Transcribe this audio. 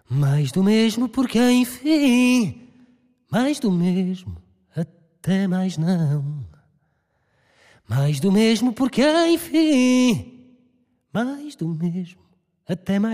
Mais do mesmo porque enfim, mais do mesmo, até mais não. Mais do mesmo porque enfim, mais do mesmo, até mais